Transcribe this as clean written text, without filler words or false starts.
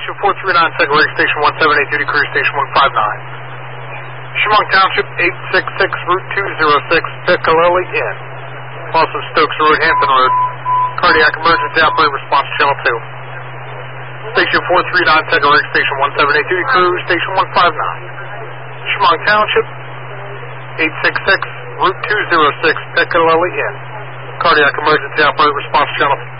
Station 439, Second Rig, Station 178, duty crew, Station 159. Chemung Township, 866, Route 206, Piccalilli Inn. Also Stokes Road, Hampton Road. Cardiac emergency operator response channel 2. Station 439, Second Rig, Station 178, duty crew, Station 159. Chemung Township, 866, Route 206, Piccalilli Inn. Cardiac emergency operator response channel